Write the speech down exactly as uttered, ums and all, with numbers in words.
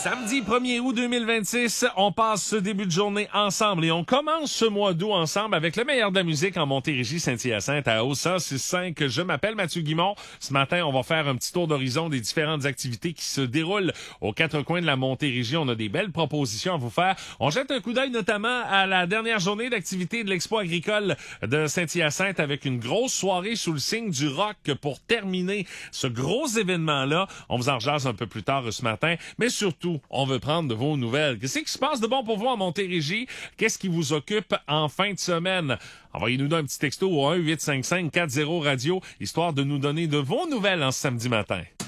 Samedi premier août deux mille vingt-six, on passe ce début de journée ensemble et on commence ce mois d'août ensemble avec le meilleur de la musique en Montérégie, Saint-Hyacinthe à O cent six cinq. Je m'appelle Mathieu Guimond. Ce matin, on va faire un petit tour d'horizon des différentes activités qui se déroulent aux quatre coins de la Montérégie. On a des belles propositions à vous faire. On jette un coup d'œil notamment à la dernière journée d'activité de l'Expo agricole de Saint-Hyacinthe avec une grosse soirée sous le signe du rock pour terminer ce gros événement-là. On vous en rejase un peu plus tard ce matin, mais surtout, on veut prendre de vos nouvelles. Qu'est-ce qui se passe de bon pour vous en Montérégie? Qu'est-ce qui vous occupe en fin de semaine? Envoyez-nous un petit texto au un huit cinq cinq quatre zéro radio, histoire de nous donner de vos nouvelles en ce samedi matin.